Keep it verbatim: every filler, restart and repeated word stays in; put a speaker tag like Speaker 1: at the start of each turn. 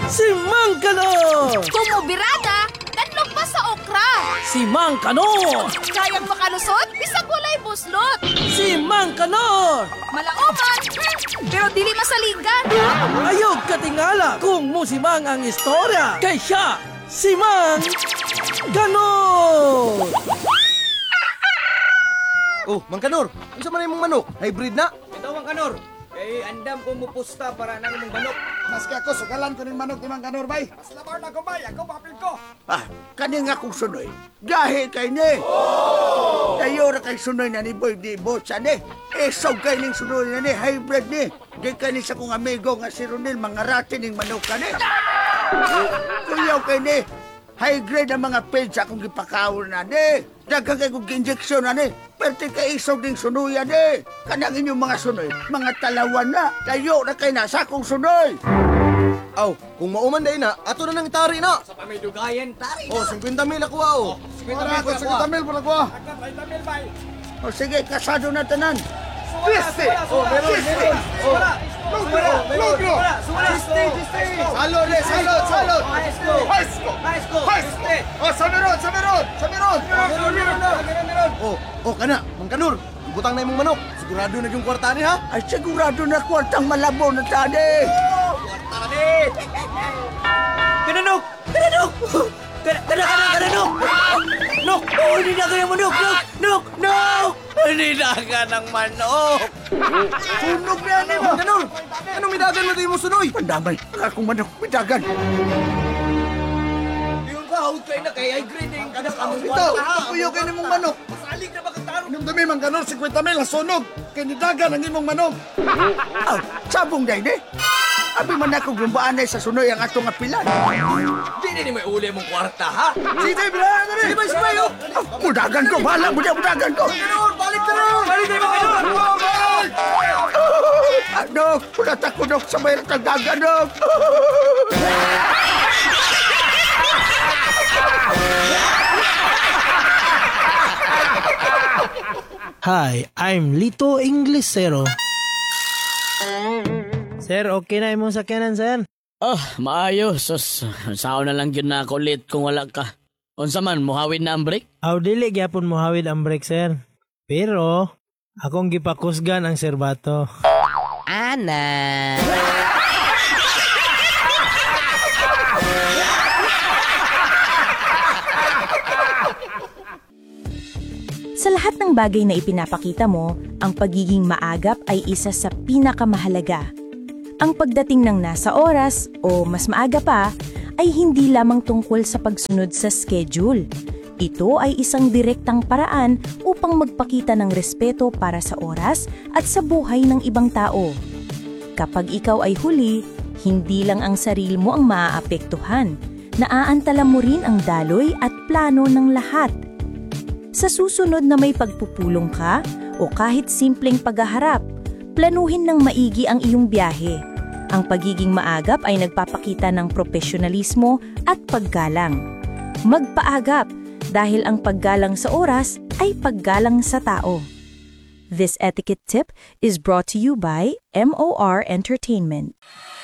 Speaker 1: Si Mang Kanor!
Speaker 2: Kumubirada, tatlog pa sa okra.
Speaker 1: Si Mang Kanor!
Speaker 2: Kayang makalusot, bisag walay buslot.
Speaker 1: Si Mang Kanor!
Speaker 2: Malaoman, hmm, pero dili masaligan.
Speaker 1: Ayog katingala kung musimang ang istorya. Kay siya, si Mang Kanor!
Speaker 3: Oh, Mang Kanor, unsa man imong manok? Hybrid na?
Speaker 4: Ito, Mang Kanor. Kay andam ko mupusta para nang imong manok.
Speaker 5: Maski ako, sugalan ko ng manok ni Mang Kanor, bay.
Speaker 4: Mas labar na ko, bay. Ako papil ko.
Speaker 5: Ah, kani nga kong sunoy. Gahi kay ni. Oh! Tayo ra kay sunoy na ni Boy di Bocha ni. Esaw kay ning sunoy na ni, hybrid ni. Di kay ni sa kong amigo nga si Ronel, mga rati ning manok ka ni. Kuyaw kay ni. High grade ang mga pills akong gipakaon na ni. Dagang kay kong injeksyon na ni. Pwerte kay isaw ding sunoyan ni. Kanang inyong mga sunoy, mga talawan na. Tayo na kay nasa akong sunoy.
Speaker 3: Aw, kung mauman day na, ato na nang itari na.
Speaker 4: Sa pamidugayan, tari
Speaker 3: Oh, fifty mil ako ah, oh.
Speaker 4: Wala ko,
Speaker 5: Sa mil po na ko.
Speaker 4: Agad, fifty mil, bay.
Speaker 5: O sige, kasado na tanan.
Speaker 4: Fifty! Oh, meron, meron. Oh,
Speaker 5: Lugro! Lugro!
Speaker 4: Siste, siste.
Speaker 5: Salod eh, salod, salod!
Speaker 4: Haisko!
Speaker 5: Haisko!
Speaker 4: Haisko!
Speaker 5: Haisko! O, sa meron, sa meron, sa meron!
Speaker 4: Meron, meron, meron, meron.
Speaker 3: Oh, oh, kana, Mang Kanor. Butang na imong manok. Sigurado na yung kwarta ni ha?
Speaker 5: Ay, sigurado na kwartang malabo na tani.
Speaker 4: Tari! Kananok! Kananok! Kananok! Kananok! Kananok! Nok! Oh, hindi na kaya manok! Nok! Nok! Nok! Hindi na ka ng manok!
Speaker 5: Sunog na yan,
Speaker 3: Mang Kanor, anong midagan mo tayo mo sunoy?
Speaker 5: Pandamay, akong manok, pidagan.
Speaker 4: Yung kahawag kayo na kay high grade yung kinakamong
Speaker 5: Ito, kapuyo kayo ng mong manok.
Speaker 4: Masalig na bakataro!
Speaker 5: Inom dami, Mang Kanor, fifty mil, sunog. Kinidagan ang imong manok. Aw, sabong day ni. Abi man ako gumbaan ay sa sunoy ang atong apilan.
Speaker 4: Di na may uli mong kwarta, ha?
Speaker 5: Sige, bilahan na rin.
Speaker 4: Sige ba, sige ba, yun?
Speaker 5: Ah, Mudagan ko, bahala, mudagan, mudagan ko.
Speaker 4: Kanor, balik ka rin! Balik tayo mga kanor!
Speaker 5: Ano, kulat ako, Dok, sa mayroon ng dagan, Dok.
Speaker 1: Hi, I'm Lito Inglesero. Sir, okay na imong sakyanan, sir?
Speaker 6: Oh, maayo. Sus, sao na lang yun na ako late kung wala ka. Unsa man, muhawid na ang break?
Speaker 1: Aw, dili gyapon mohawid ang break, sir. Pero, akong gipakusgan ang serbato.
Speaker 6: Ana.
Speaker 7: Sa lahat ng bagay na ipinapakita mo, ang pagiging maagap ay isa sa pinakamahalaga. Ang pagdating ng nasa oras o mas maaga pa ay hindi lamang tungkol sa pagsunod sa schedule. Ito ay isang direktang paraan upang magpakita ng respeto para sa oras at sa buhay ng ibang tao. Kapag ikaw ay huli, hindi lang ang sarili mo ang maaapektuhan. Naaantala mo rin ang daloy at plano ng lahat. Sa susunod na may pagpupulong ka o kahit simpleng paghaharap, planuhin ng maigi ang iyong biyahe. Ang pagiging maagap ay nagpapakita ng profesionalismo at paggalang. Magpaagap dahil ang paggalang sa oras ay paggalang sa tao. This etiquette tip is brought to you by M O R Entertainment.